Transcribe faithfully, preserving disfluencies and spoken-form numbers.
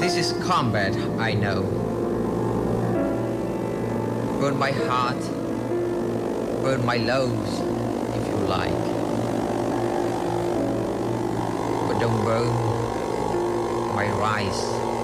This is combat, I know. Burn my heart, burn my loaves, if you like. But don't burn my rice.